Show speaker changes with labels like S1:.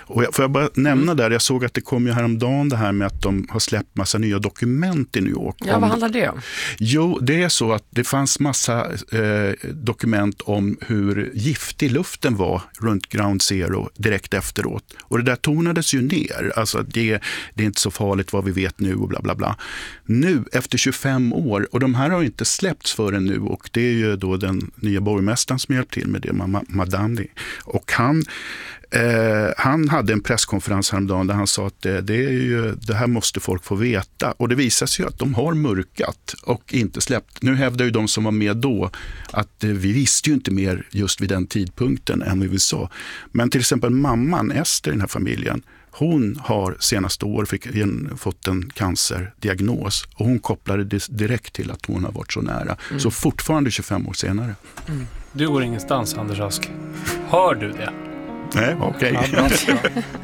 S1: Och får jag bara nämna där, jag såg att det kom ju häromdagen det här med att de har släppt massa nya dokument i New York.
S2: Ja, vad handlar det om?
S1: Jo, det är så att det fanns massa dokument om hur giftig luften var runt Ground Zero direkt efteråt. Och det där tonades ju ner. Alltså det är inte så farligt vad vi vet nu och bla bla bla. Nu, efter 25 år, och de här har inte släppts förrän nu, och det är ju då den nya borgmästaren som hjälpt till med det, Madani. Och han hade en presskonferens häromdagen där han sa att det här måste folk få veta. Och det visar sig ju att de har mörkat och inte släppt. Nu hävdar ju de som var med då att vi visste ju inte mer just vid den tidpunkten än vi sa. Men till exempel mamman, Ester i den här familjen, hon har senaste år fått en cancerdiagnos och hon kopplade det direkt till att hon har varit så nära. Så fortfarande 25 år senare.
S3: Du går ingenstans, Anders Ask. Hör du det?
S1: Nej, okej.
S3: Ja,